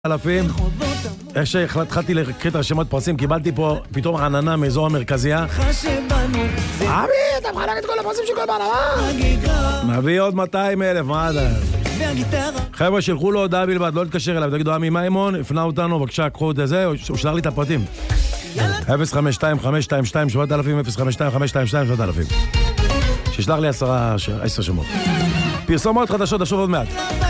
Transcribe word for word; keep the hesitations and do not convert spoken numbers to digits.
אלפים. איך שהתחלתי להקריא את רשימת פרסים, קיבלתי פה פתאום עננה מאזור המרכזייה. אבי, אתה מוכן להגיד כל הפרסים של כל בעלמה? מביא עוד מאתיים אלף, מה אתה? חבר'ה, שלחו לו הודעה בלבד, לא להתקשר אליו, תגידו, עמי מימון, הפנה אותנו, בבקשה, קחו את זה, הוא שלח לי את הפרטים. אפס חמש שתיים חמש שתיים שתיים שבעת אלפים, אפס חמש שתיים חמש שתיים שתיים שבעת אלפים. שישלח לי עשרה, עשר שמות. פרסומות חדשות, אשוב עוד מעט.